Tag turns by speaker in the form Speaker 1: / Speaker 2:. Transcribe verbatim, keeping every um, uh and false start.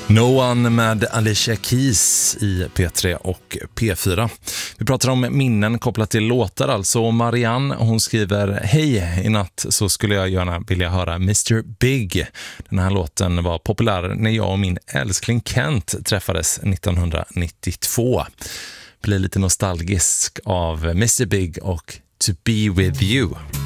Speaker 1: No One med Alicia Keys i P tre och P fyra. Vi pratar om minnen kopplat till låtar alltså. Marianne, hon skriver: Hej, i natt så skulle jag gärna vilja höra mister Big. Den här låten var populär när jag och min älskling Kent träffades nittonhundranittiotvå. Blir lite nostalgisk av mister Big och To Be With You.